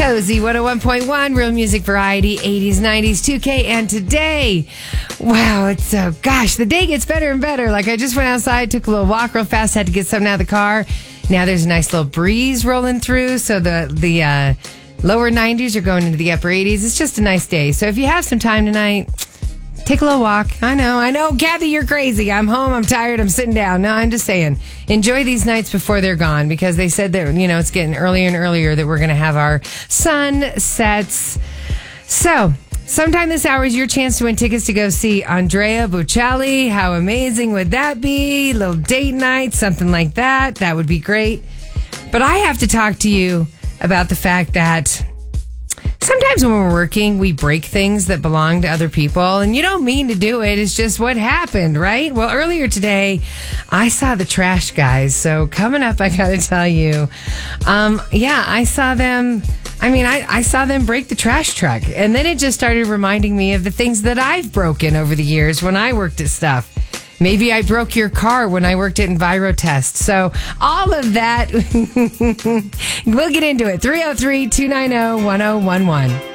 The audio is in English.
Cozy 101.1, real music variety, 80s, 90s, 2K, and today. Wow, it's the day gets better and better. Like, I just went outside, took a little walk real fast, had to get something out of the car. Now there's a nice little breeze rolling through, so the lower 90s are going into the upper 80s. It's just a nice day. So if you have some time tonight, take a little walk. I know. Kathy, you're crazy. I'm home. I'm tired. I'm sitting down. No, I'm just saying, enjoy these nights before they're gone, because they said that, it's getting earlier and earlier that we're going to have our sunsets. So, sometime this hour is your chance to win tickets to go see Andrea Bocelli. How amazing would that be? Little date night, something like that. That would be great. But I have to talk to you about the fact that sometimes when we're working, we break things that belong to other people, and you don't mean to do it. It's just what happened, right? Well, earlier today, I saw the trash guys. So coming up, I got to tell you, I saw them. I saw them break the trash truck, and then it just started reminding me of the things that I've broken over the years when I worked at stuff. Maybe I broke your car when I worked at Envirotest. So all of that, we'll get into it. 303-290-1011.